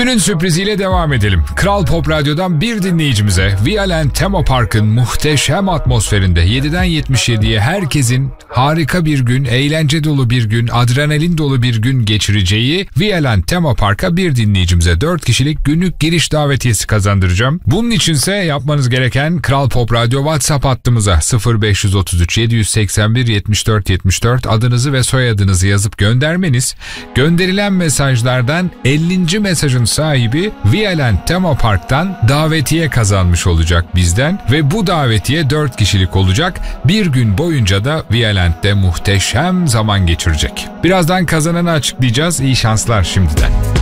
Günün sürpriziyle devam edelim. Kral Pop Radyo'dan bir dinleyicimize Violent Tema Park'ın muhteşem atmosferinde 7'den 77'ye herkesin harika bir gün, eğlence dolu bir gün, adrenalin dolu bir gün geçireceği Violent Tema Park'a bir dinleyicimize 4 kişilik günlük giriş davetiyesi kazandıracağım. Bunun içinse yapmanız gereken Kral Pop Radyo WhatsApp hattımıza 0533 781 74 74 adınızı ve soyadınızı yazıp göndermeniz. Gönderilen mesajlardan 50. mesajın sahibi Violent Tema Park'tan davetiye kazanmış olacak bizden ve bu davetiye 4 kişilik olacak. Bir gün boyunca da Violent'te muhteşem zaman geçirecek. Birazdan kazananı açıklayacağız. İyi şanslar şimdiden.